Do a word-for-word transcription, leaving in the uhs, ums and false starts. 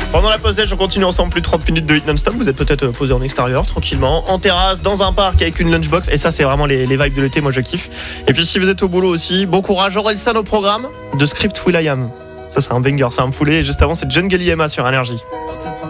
Pendant la pause déj, on continue ensemble plus de trente minutes de hit non-stop. Vous êtes peut-être posé en extérieur, tranquillement, en terrasse, dans un parc avec une lunchbox. Et ça, c'est vraiment les, les vibes de l'été, moi je kiffe. Et puis si vous êtes au boulot aussi, bon courage. Orelsan au programme de Script Will I Am. Ça, c'est un banger, c'est un foulé. Et juste avant, c'est John Galliema sur Énergie.